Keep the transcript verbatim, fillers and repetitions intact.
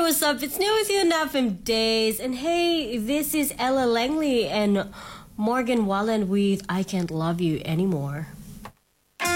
what's up? It's New With You in F M Days. And hey, this is Ella Langley and Morgan Wallen with I Can't Love You Anymore.